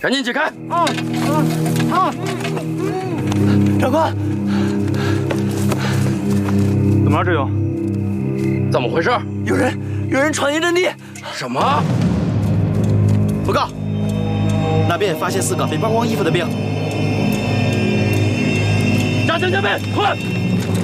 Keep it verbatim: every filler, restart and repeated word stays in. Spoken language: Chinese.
赶紧解开！ 啊啊啊！长官， 怎么了，志勇？ 怎么回事？ 有人，有人闯进阵地。 什么？ 报告，那边发现四个被曝光衣服的兵。 加强戒备，快！